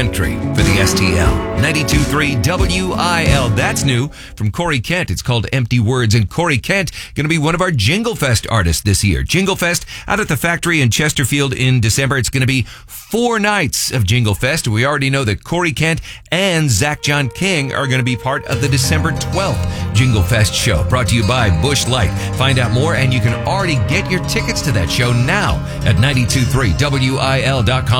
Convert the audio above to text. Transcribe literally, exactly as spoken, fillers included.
Entry for the S T L. ninety-two point three W I L. That's new from Corey Kent. It's called Empty Words. And Corey Kent going to be one of our Jingle Fest artists this year. Jingle Fest out at the factory in Chesterfield in December. It's going to be four nights of Jingle Fest. We already know that Corey Kent and Zach John King are going to be part of the December twelfth Jingle Fest show. Brought to you by Busch Light. Find out more, and you can already get your tickets to that show now at ninety-two point three W I L dot com.